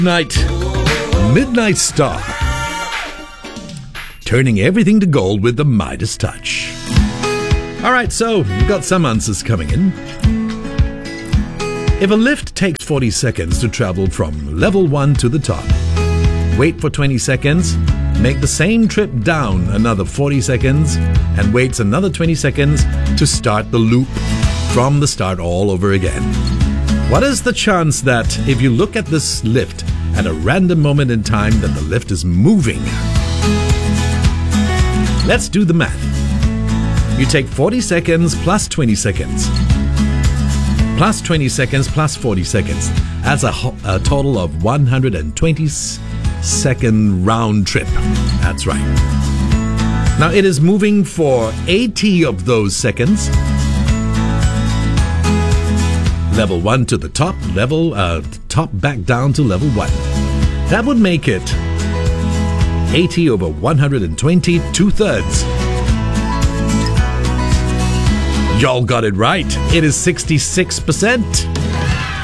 Midnight Star. Turning everything to gold with the Midas touch. All right, so we've got some answers coming in. If a lift takes 40 seconds to travel from level 1 to the top, wait for 20 seconds, make the same trip down another 40 seconds, and waits another 20 seconds to start the loop from the start all over again. What is the chance that if you look at this lift at a random moment in time that the lift is moving? Let's do the math. You take 40 seconds plus 20 seconds, plus 20 seconds plus 40 seconds. That's a total of 120 second round trip. That's right. Now it is moving for 80 of those seconds. Level 1 to the top, top back down to level 1. That would make it 80 over 120, 2/3. Y'all got it right. It is 66%.